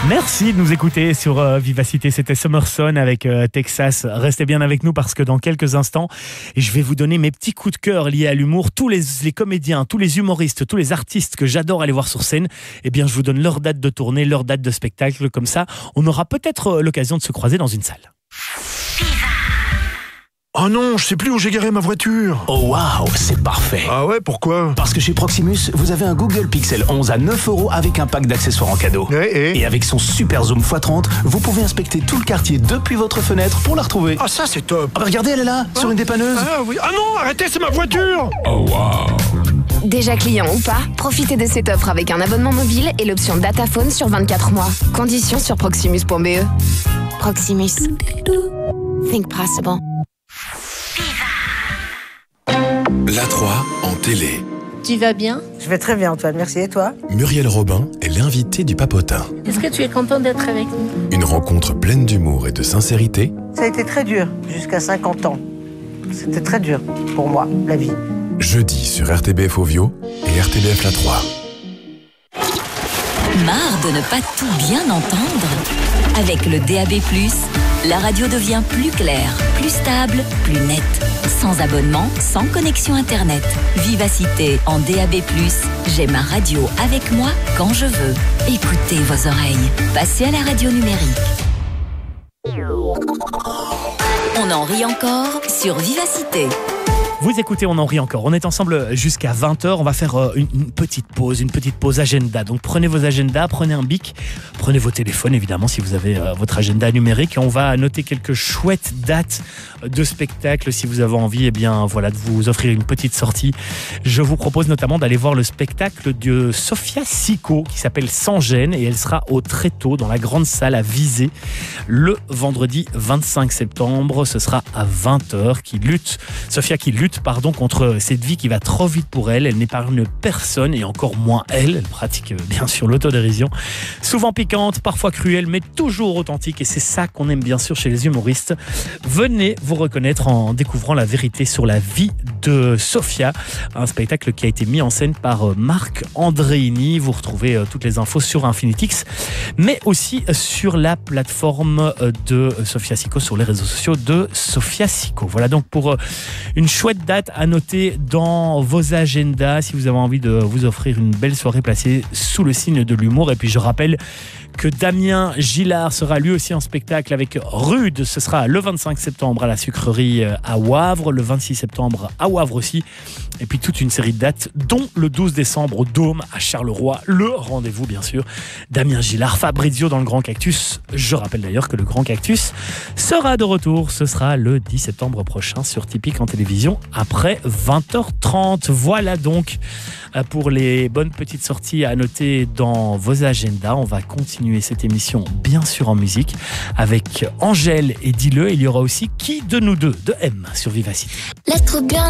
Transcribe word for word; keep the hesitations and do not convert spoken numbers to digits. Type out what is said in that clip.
Merci de nous écouter sur euh, Vivacité. C'était Summerson avec euh, Texas. Restez bien avec nous parce que dans quelques instants, je vais vous donner mes petits coups de cœur liés à l'humour. Tous les, les comédiens, tous les humoristes, tous les artistes que j'adore aller voir sur scène, eh bien, je vous donne leur date de tournée, leur date de spectacle. Comme ça, on aura peut-être l'occasion de se croiser dans une salle. Oh non, je sais plus où j'ai garé ma voiture. Oh waouh, c'est parfait. Ah ouais, pourquoi? Parce que chez Proximus, vous avez un Google Pixel onze à neuf euros avec un pack d'accessoires en cadeau. Et, et... et avec son super zoom fois trente, vous pouvez inspecter tout le quartier depuis votre fenêtre pour la retrouver. Ah ça c'est top. Ah bah regardez, elle est là, ah. sur une dépanneuse. Ah oui. Ah non, arrêtez, c'est ma voiture. Oh waouh. Déjà client ou pas, profitez de cette offre avec un abonnement mobile et l'option Dataphone sur vingt-quatre mois. Conditions sur proximus point b e. Proximus. Think possible. La trois en télé. Tu vas bien? Je vais très bien, Antoine, merci. Et toi? Muriel Robin est l'invitée du Papotin. Est-ce que tu es content d'être avec nous? Une rencontre pleine d'humour et de sincérité. Ça a été très dur, jusqu'à cinquante ans. C'était très dur pour moi, la vie. Jeudi sur R T B F Ovio et R T B F La trois. Marre de ne pas tout bien entendre? Avec le D A B plus, la radio devient plus claire, plus stable, plus nette. Sans abonnement, sans connexion Internet. Vivacité en D A B plus, j'ai ma radio avec moi quand je veux. Écoutez vos oreilles. Passez à la radio numérique. On en rit encore sur Vivacité. Vous écoutez, on en rit encore. On est ensemble jusqu'à vingt heures. On va faire une, une petite pause, une petite pause agenda. Donc prenez vos agendas, prenez un bic, prenez vos téléphones évidemment si vous avez euh, votre agenda numérique. Et on va noter quelques chouettes dates de spectacles si vous avez envie, eh bien voilà, de vous offrir une petite sortie. Je vous propose notamment d'aller voir le spectacle de Sophia Sicko qui s'appelle Sans gêne et elle sera au Tréteau dans la grande salle à Visé le vendredi vingt-cinq septembre. Ce sera à vingt heures. Qui lutte, Sophia qui lutte pardon, contre cette vie qui va trop vite pour elle. Elle n'épargne personne et encore moins elle. Elle pratique bien sûr l'autodérision. Souvent piquante, parfois cruelle, mais toujours authentique. Et c'est ça qu'on aime bien sûr chez les humoristes. Venez vous reconnaître en découvrant la vérité sur la vie de Sophia. Un spectacle qui a été mis en scène par Marc Andreini. Vous retrouvez toutes les infos sur Infinitix, mais aussi sur la plateforme de Sophia Sicko, sur les réseaux sociaux de Sophia Sicko. Voilà donc pour une chouette date à noter dans vos agendas si vous avez envie de vous offrir une belle soirée placée sous le signe de l'humour. Et puis je rappelle que Damien Gillard sera lui aussi en spectacle avec Rude. Ce sera le vingt-cinq septembre à la Sucrerie à Wavre, le vingt-six septembre à Wavre aussi. Et puis toute une série de dates, dont le douze décembre au Dôme à Charleroi. Le rendez-vous bien sûr. Damien Gillard, Fabrizio dans le Grand Cactus. Je rappelle d'ailleurs que le Grand Cactus sera de retour. Ce sera le dix septembre prochain sur Typique en télévision après vingt heures trente. Voilà donc pour les bonnes petites sorties à noter dans vos agendas. On va continuer cette émission bien sûr en musique avec Angèle et Dis-le. Il y aura aussi Qui de nous deux de M sur Vivacité. L'être bien.